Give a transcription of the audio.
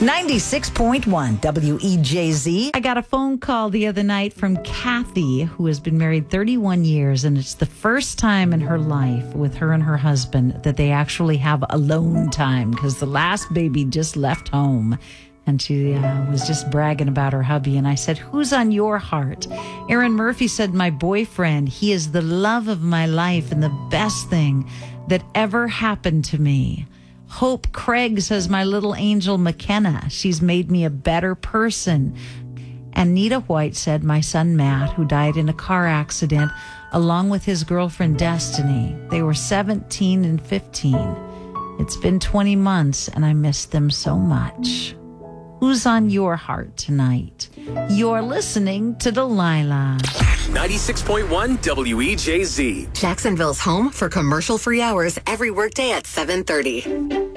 96.1 WEJZ. I got a phone call the other night from Kathy, who has been married 31 years, and it's the first time in her life with her and her husband that they actually have alone time because the last baby just left home. And she was just bragging about her hubby. And I said, who's on your heart? Aaron Murphy said, my boyfriend. He is the love of my life and the best thing that ever happened to me. Hope Craig says, my little angel McKenna. She's made me a better person. And Nita White said, my son Matt, who died in a car accident, along with his girlfriend Destiny. They were 17 and 15. It's been 20 months, and I miss them so much. Who's on your heart tonight? You're listening to Delilah. 96.1 WEJZ. Jacksonville's home for commercial-free hours every workday at 7:30.